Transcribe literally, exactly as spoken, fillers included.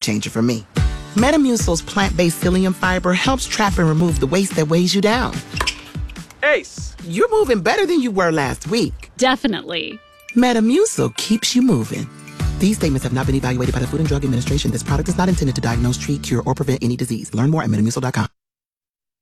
changer for me. Metamucil's plant-based psyllium fiber helps trap and remove the waste that weighs you down. Ace! You're moving better than you were last week. Definitely. Metamucil keeps you moving. These statements have not been evaluated by the Food and Drug Administration. This product is not intended to diagnose, treat, cure, or prevent any disease. Learn more at metamucil dot com.